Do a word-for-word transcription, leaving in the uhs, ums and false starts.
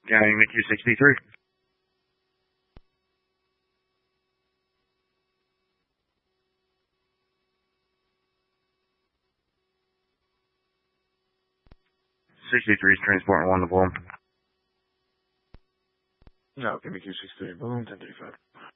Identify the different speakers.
Speaker 1: Yeah, you make you sixty-three. sixty-three is transporting one to Bloom.
Speaker 2: No, give me Q sixty-three. Boom, ten thirty-five.